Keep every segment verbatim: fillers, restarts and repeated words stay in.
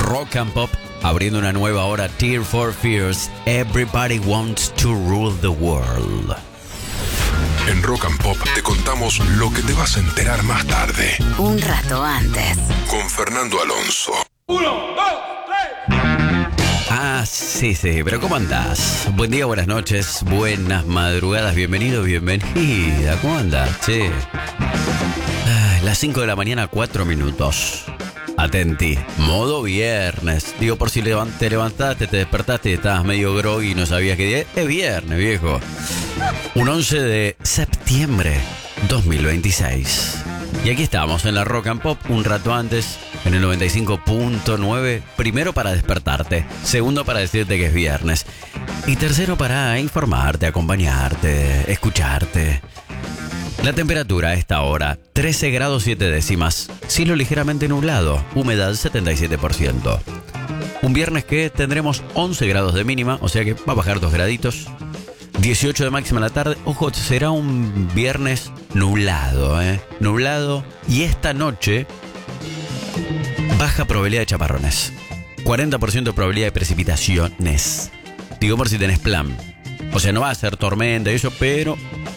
Rock and Pop, abriendo una nueva hora, Tears for Fears, Everybody Wants to Rule the World. En Rock and Pop te contamos lo que te vas a enterar más tarde. Un rato antes. Con Fernando Alonso. Uno, dos, tres. Ah, sí, sí, pero ¿cómo andás? Buen día, buenas noches, buenas madrugadas, bienvenido, bienvenida. ¿Cómo andás? Sí. Ah, las cinco de la mañana, cuatro minutos. Atenti, modo viernes. Digo, por si levant- te levantaste, te despertaste y estabas medio groggy y no sabías qué día. Es viernes, viejo. Un once de septiembre dos mil veintiséis. Y aquí estamos en la Rock and Pop un rato antes, en el noventa y cinco punto nueve. Primero para despertarte, segundo para decirte que es viernes y tercero para informarte, acompañarte, escucharte. La temperatura a esta hora, trece grados siete décimas, cielo ligeramente nublado, humedad setenta y siete por ciento. Un viernes que tendremos once grados de mínima, o sea que va a bajar dos graditos. dieciocho de máxima en la tarde. Ojo, será un viernes nublado, ¿eh? Nublado. Y esta noche, baja probabilidad de chaparrones. cuarenta por ciento de probabilidad de precipitaciones. Digo por si tenés plan. O sea, no va a ser tormenta y eso, pero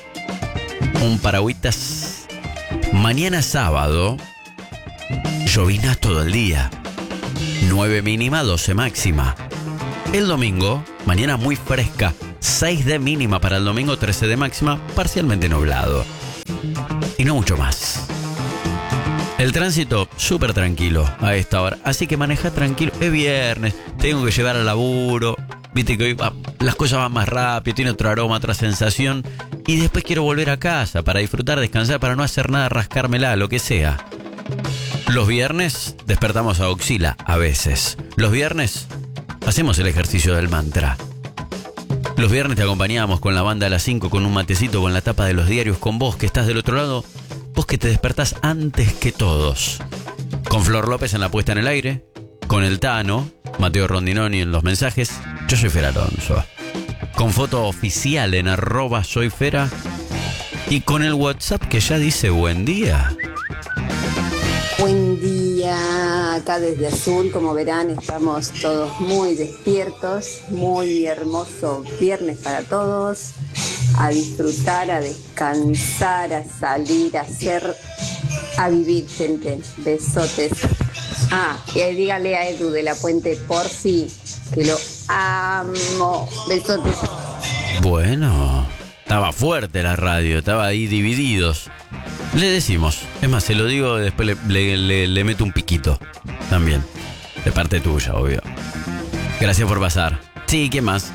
un paragüitas. Mañana sábado, llovina todo el día. nueve mínima, doce máxima. El domingo, mañana muy fresca. seis de mínima para el domingo, trece de máxima, parcialmente nublado. Y no mucho más. El tránsito súper tranquilo a esta hora, así que maneja tranquilo. Es viernes, tengo que llegar al laburo. Viste que hoy ah, las cosas van más rápido, tiene otro aroma, otra sensación. Y después quiero volver a casa para disfrutar, descansar, para no hacer nada, rascármela, lo que sea. Los viernes despertamos a Auxila, a veces. Los viernes hacemos el ejercicio del mantra. Los viernes te acompañamos con la banda a las cinco, con un matecito, con la tapa de los diarios, con vos que estás del otro lado, vos que te despertás antes que todos. Con Flor López en la puesta en el aire, con el Tano, Mateo Rondinoni en los mensajes, yo soy Fer Alonso. Con foto oficial en arroba soy Fera y con el WhatsApp que ya dice buen día. Buen día, acá desde Azul, como verán estamos todos muy despiertos, muy hermoso viernes para todos, a disfrutar, a descansar, a salir, a hacer, a vivir, gente, besotes. Ah, y ahí dígale a Edu de la Puente Porfi que lo amo, besotes. Bueno, estaba fuerte la radio, estaba ahí divididos. Le decimos, es más, se lo digo, después le, le, le, le meto un piquito también, de parte tuya, obvio. Gracias por pasar. Sí, ¿qué más?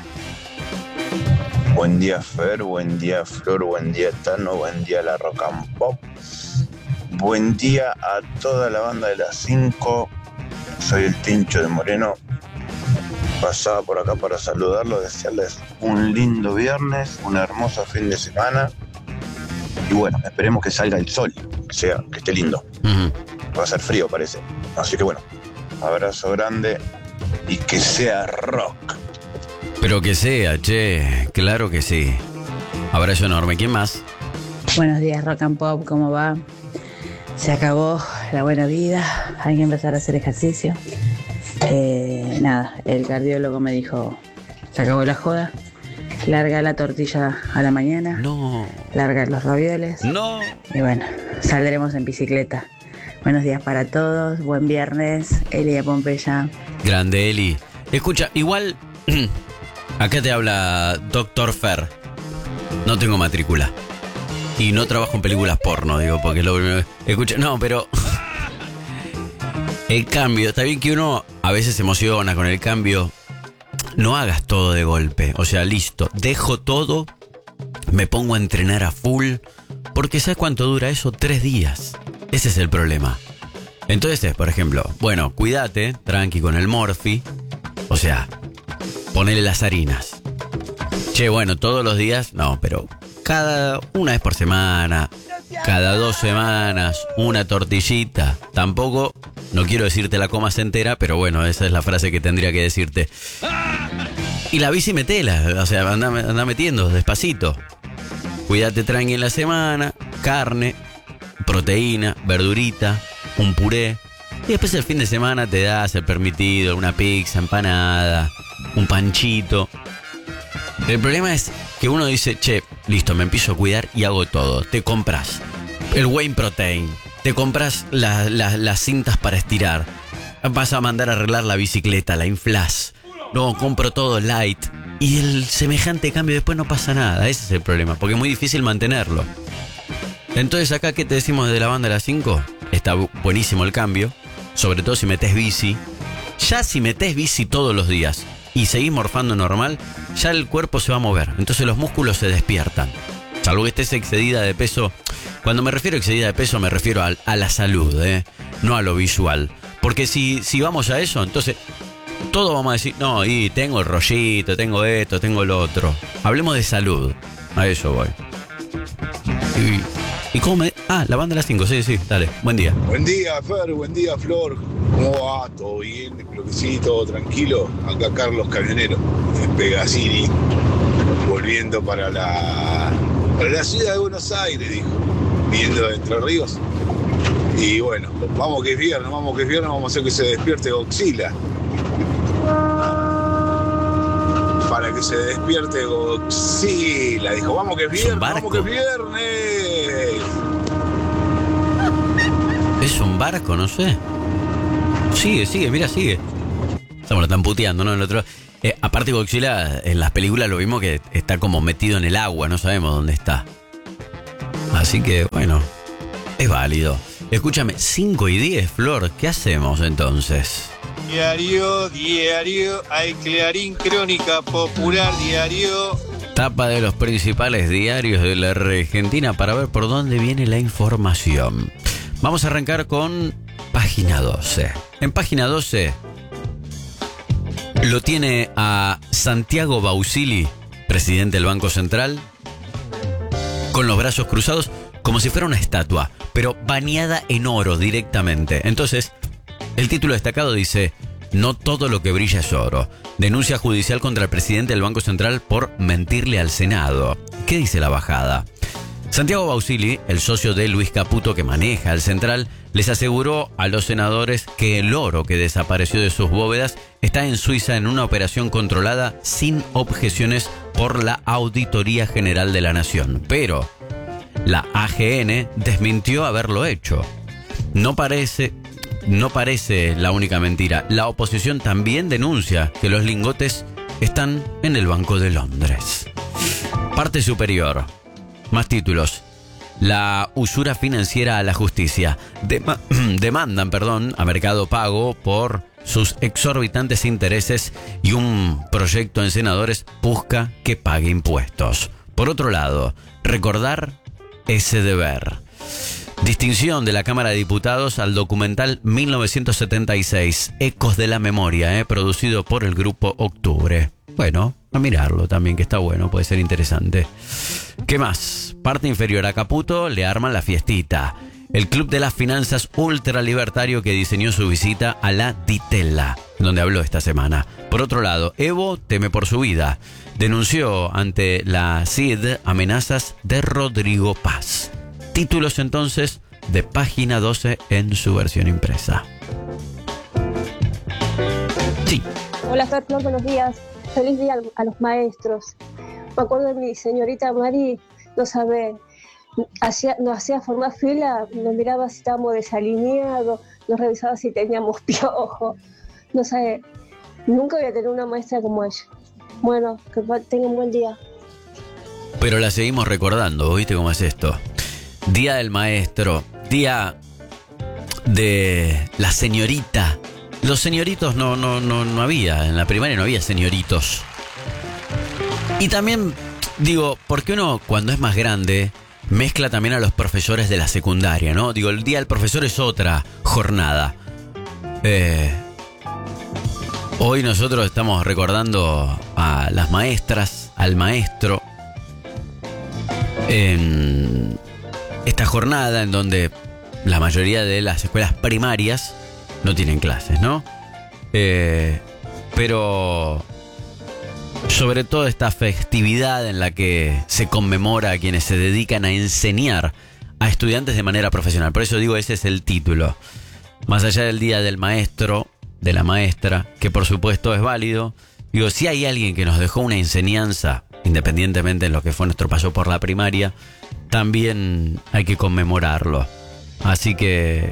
Buen día, Fer, buen día, Flor, buen día, Tano, buen día, la Rock and Pop. Buen día a toda la banda de las cinco. Soy el Tincho de Moreno. Pasaba por acá para saludarlos, desearles un lindo viernes, un hermoso fin de semana. Y bueno, esperemos que salga el sol, o sea, que esté lindo. Uh-huh. Va a ser frío, parece. Así que bueno, abrazo grande y que sea rock. Pero que sea, che, claro que sí. Abrazo enorme. ¿Quién más? Buenos días, Rock and Pop, ¿cómo va? Se acabó la buena vida, hay que empezar a hacer ejercicio. Eh, nada, el cardiólogo me dijo, se acabó la joda. Larga la tortilla a la mañana. No. Larga los ravioles. No. Y bueno, saldremos en bicicleta. Buenos días para todos. Buen viernes. Eli de Pompeya. Grande, Eli. Escucha, igual... acá te habla Doctor Fer. No tengo matrícula. Y no trabajo en películas porno, digo, porque es lo primero... Escucha, no, pero... el cambio. Está bien que uno a veces se emociona con el cambio... No hagas todo de golpe, o sea, listo, dejo todo, me pongo a entrenar a full, porque ¿sabes cuánto dura eso? Tres días. Ese es el problema. Entonces, por ejemplo, bueno, cuídate, tranqui con el Morphy, o sea, ponele las harinas. Che, bueno, todos los días, no, pero cada una vez por semana, cada dos semanas, una tortillita. Tampoco, no quiero decirte la comas entera, pero bueno, esa es la frase que tendría que decirte. Y la bici metela, o sea, anda, anda metiendo despacito. Cuídate tranqui en la semana, carne, proteína, verdurita, un puré, Y después el fin de semana te das el permitido, una pizza, empanada, un panchito. El problema es que uno dice, che, listo, me empiezo a cuidar y hago todo. Te compras el whey protein, te compras la, la, las cintas para estirar, vas a mandar a arreglar la bicicleta, la inflás. No, compro todo light. Y el semejante cambio después no pasa nada. Ese es el problema, porque es muy difícil mantenerlo. Entonces acá, ¿qué te decimos de la banda de las cinco? Está buenísimo el cambio, sobre todo si metés bici. Ya si metés bici todos los días y seguís morfando normal, ya el cuerpo se va a mover. Entonces los músculos se despiertan. Salvo que estés excedida de peso. Cuando me refiero a excedida de peso me refiero a, a la salud, ¿eh? No a lo visual. Porque si, si vamos a eso, entonces todo vamos a decir, no, y tengo el rollito, tengo esto, tengo lo otro. Hablemos de salud. A eso voy. Y, ¿y cómo me...? Ah, la banda de las cinco, sí, sí, dale, buen día. Buen día, Fer, buen día, Flor. ¿Cómo va? ¿Todo bien? Creo que sí, todo tranquilo. Acá Carlos Camionero, en Pegasini, volviendo para la, para la ciudad de Buenos Aires, dijo, viendo de Entre Ríos. Y bueno, vamos que es viernes, vamos que es viernes, vamos a hacer que se despierte Godzilla. Para que se despierte Godzilla, dijo, vamos que es viernes, vamos que es viernes. Es un barco, no sé. Sigue, sigue, mira, sigue. Estamos lo están puteando, ¿no? El otro. Eh, aparte Godzilla, en las películas lo vimos que está como metido en el agua, no sabemos dónde está. Así que, bueno, es válido. Escúchame, cinco y diez, Flor, ¿qué hacemos entonces? Diario, diario, hay Clarín, Crónica Popular, diario. Tapa de los principales diarios de la Argentina para ver por dónde viene la información. Vamos a arrancar con página doce. En página doce lo tiene a Santiago Bausili, presidente del Banco Central, con los brazos cruzados como si fuera una estatua, pero bañada en oro directamente. Entonces, el título destacado dice: no todo lo que brilla es oro. Denuncia judicial contra el presidente del Banco Central por mentirle al Senado. ¿Qué dice la bajada? Santiago Bausili, el socio de Luis Caputo que maneja el Central, les aseguró a los senadores que el oro que desapareció de sus bóvedas está en Suiza en una operación controlada sin objeciones por la Auditoría General de la Nación. Pero la A G N desmintió haberlo hecho. No parece... No parece la única mentira. La oposición también denuncia que los lingotes están en el Banco de Londres. Parte superior. Más títulos. La usura financiera a la justicia. Dema- demandan, perdón, a Mercado Pago por sus exorbitantes intereses y un proyecto en senadores busca que pague impuestos. Por otro lado, recordar ese deber. Distinción de la Cámara de Diputados al documental mil novecientos setenta y seis, Ecos de la Memoria, eh, producido por el Grupo Octubre. Bueno, a mirarlo también, que está bueno, puede ser interesante. ¿Qué más? Parte inferior a Caputo le arman la fiestita. El Club de las Finanzas Ultralibertario que diseñó su visita a la Ditela, donde habló esta semana. Por otro lado, Evo teme por su vida. Denunció ante la C I D amenazas de Rodrigo Paz. Títulos entonces de página doce en su versión impresa. Sí. Hola, Fer, buenos días. Feliz día a los maestros. Me acuerdo de mi señorita Mari, no sabe, hacía, nos hacía formar fila, nos miraba si estábamos desalineados, nos revisaba si teníamos piojo. No sé, nunca voy a tener una maestra como ella. Bueno, que tengan un buen día. Pero la seguimos recordando, ¿viste cómo es esto? Día del maestro, día de la señorita. Los señoritos no, no, no, no había, en la primaria no había señoritos. Y también, digo, porque uno cuando es más grande mezcla también a los profesores de la secundaria, ¿no? Digo, el día del profesor es otra jornada. Eh, hoy nosotros estamos recordando a las maestras, al maestro, en esta jornada en donde la mayoría de las escuelas primarias no tienen clases, ¿no? Eh, pero sobre todo esta festividad en la que se conmemora a quienes se dedican a enseñar a estudiantes de manera profesional. Por eso digo, ese es el título. más allá del Día del Maestro, de la maestra, que por supuesto es válido, digo, si hay alguien que nos dejó una enseñanza, independientemente de lo que fue nuestro paso por la primaria, también hay que conmemorarlo. Así que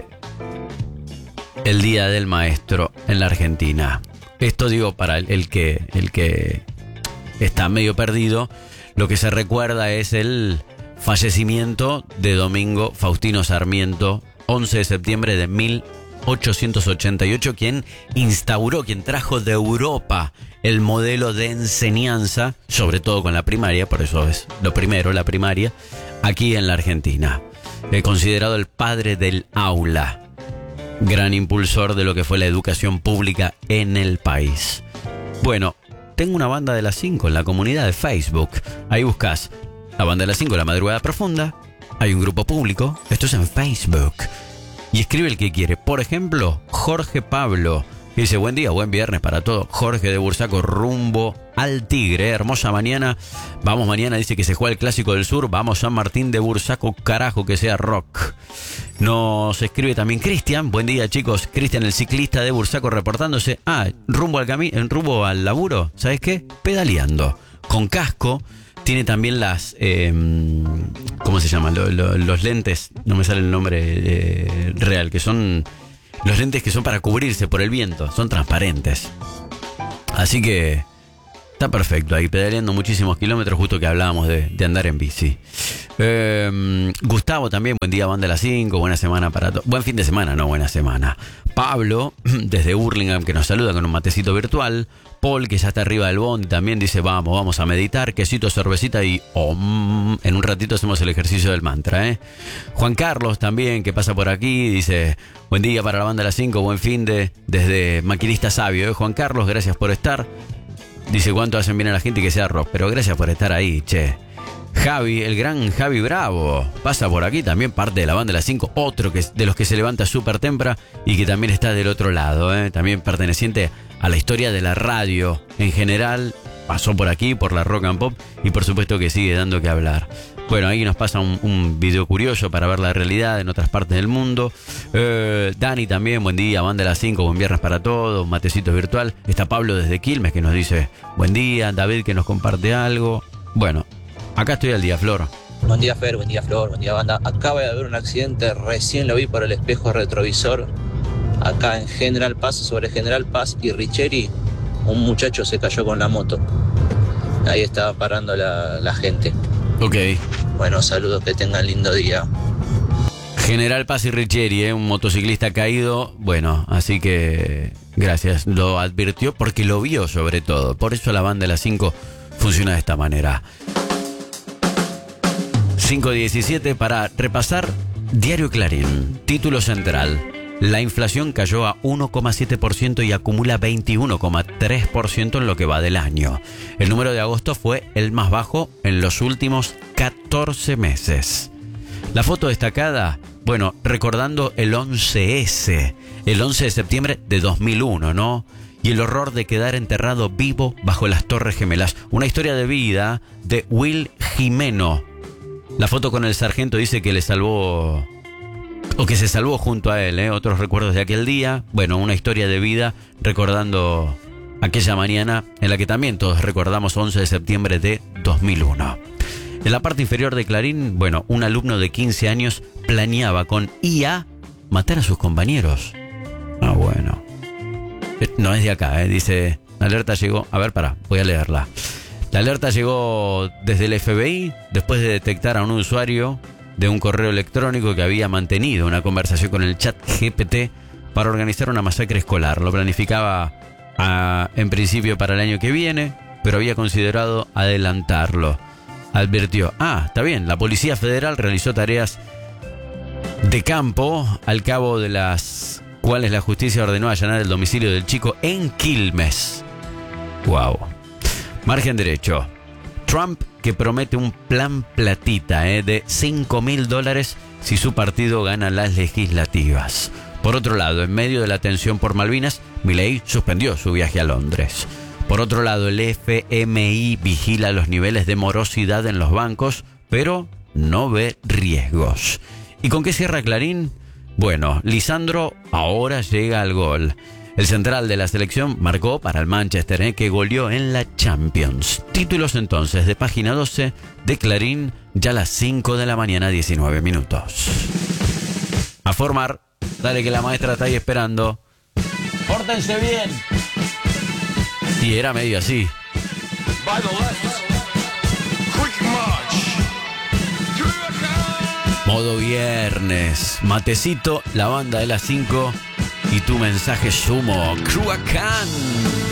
el Día del Maestro en la Argentina. Esto digo para el, el que el que está medio perdido, lo que se recuerda es el fallecimiento de Domingo Faustino Sarmiento, once de septiembre de mil ochocientos ochenta y ocho, quien instauró, quien trajo de Europa el modelo de enseñanza, sobre todo con la primaria, por eso es lo primero, la primaria, aquí en la Argentina. Eh, considerado el padre del aula, gran impulsor de lo que fue la educación pública en el país. Bueno, tengo una banda de las cinco en la comunidad de Facebook. Ahí buscas la banda de las cinco, La Madrugada Profunda. Hay un grupo público, esto es en Facebook. Y escribe el que quiere. Por ejemplo, Jorge Pablo dice: buen día, buen viernes para todos. Jorge de Bursaco, rumbo al Tigre. Hermosa mañana. Vamos mañana, dice que se juega el Clásico del Sur. Vamos San Martín de Bursaco, carajo, que sea rock. Nos escribe también Cristian. Buen día, chicos. Cristian, el ciclista de Bursaco, reportándose. Ah, rumbo al camino, en rumbo al laburo. ¿Sabes qué? Pedaleando. Con casco. Tiene también las, eh, ¿cómo se llaman? Lo, lo, los lentes, no me sale el nombre eh, real, que son los lentes que son para cubrirse por el viento, son transparentes. Así que está perfecto ahí, pedaleando muchísimos kilómetros, justo que hablábamos de, de andar en bici. Eh, Gustavo también, buen día, banda de las cinco, buena semana para todos. Buen fin de semana, no buena semana. Pablo, desde Hurlingham, que nos saluda con un matecito virtual. Paul, que ya está arriba del bondi, también dice: vamos, vamos a meditar, quesito, cervecita y om. En un ratito hacemos el ejercicio del mantra, ¿eh? Juan Carlos también, que pasa por aquí, dice: buen día para la banda de las cinco, buen fin de, desde Maquinista Sabio, ¿eh? Juan Carlos, gracias por estar. Dice: cuánto hacen bien a la gente que sea rock, pero gracias por estar ahí, che. Javi, el gran Javi Bravo, pasa por aquí, también parte de la banda de las cinco, otro que de los que se levanta súper temprano y que también está del otro lado, ¿eh? También perteneciente a la historia de la radio en general, pasó por aquí, por la Rock and Pop, y por supuesto que sigue dando que hablar. Bueno, ahí nos pasa un, un video curioso para ver la realidad en otras partes del mundo. Eh, Dani también, buen día, banda de las cinco, buen viernes para todos, un matecito virtual. Está Pablo desde Quilmes que nos dice: buen día, David que nos comparte algo. Bueno, acá estoy al día, Flor. Buen día, Fer, buen día, Flor, buen día, banda. Acaba de haber un accidente, recién lo vi por el espejo retrovisor. Acá en General Paz, sobre General Paz y Richeri, un muchacho se cayó con la moto. Ahí estaba parando la, la gente. Ok. Bueno, saludos, que tengan lindo día. General Paz y Richeri, ¿eh? Un motociclista caído. Bueno, así que gracias. Lo advirtió porque lo vio sobre todo. Por eso la banda de las cinco funciona de esta manera. cinco diecisiete para repasar Diario Clarín. Título central: la inflación cayó a uno coma siete por ciento y acumula veintiuno coma tres por ciento en lo que va del año. El número de agosto fue el más bajo en los últimos catorce meses. La foto destacada, bueno, recordando el once ese, el once de septiembre de dos mil uno, ¿no? Y el horror de quedar enterrado vivo bajo las Torres Gemelas. Una historia de vida de Will Jimeno. La foto con el sargento dice que le salvó, o que se salvó junto a él, ¿eh? Otros recuerdos de aquel día. Bueno, una historia de vida recordando aquella mañana en la que también todos recordamos once de septiembre de dos mil uno. En la parte inferior de Clarín, bueno, un alumno de quince años planeaba con I A matar a sus compañeros. Ah, bueno. No es de acá, ¿eh? Dice, la alerta llegó... A ver, pará, voy a leerla. La alerta llegó desde el F B I después de detectar a un usuario de un correo electrónico que había mantenido una conversación con el chat G P T para organizar una masacre escolar. Lo planificaba a, en principio para el año que viene, pero había considerado adelantarlo. Advirtió, ah, está bien, la Policía Federal realizó tareas de campo al cabo de las cuales la justicia ordenó allanar el domicilio del chico en Quilmes. Wow. Margen derecho. Trump que promete un plan platita eh, de cinco mil dólares si su partido gana las legislativas. Por otro lado, en medio de la tensión por Malvinas, Milei suspendió su viaje a Londres. Por otro lado, el F M I vigila los niveles de morosidad en los bancos, pero no ve riesgos. ¿Y con qué cierra Clarín? Bueno, Lisandro ahora llega al gol. El central de la selección marcó para el Manchester, ¿eh? que goleó en la Champions. Títulos entonces de página doce de Clarín, ya a las cinco de la mañana, diecinueve minutos. A formar, dale que la maestra está ahí esperando. ¡Pórtense bien! Y era medio así. By the left. Quick march. Modo viernes. Matecito, la banda de las cinco y tu mensaje sumo. Cruacán.